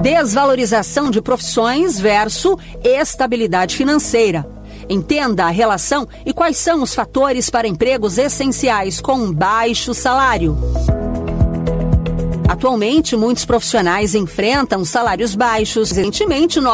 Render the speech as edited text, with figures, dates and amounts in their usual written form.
Desvalorização de profissões versus estabilidade financeira. Entenda a relação e quais são os fatores para empregos essenciais com baixo salário. Atualmente, muitos profissionais enfrentam salários baixos. Recentemente,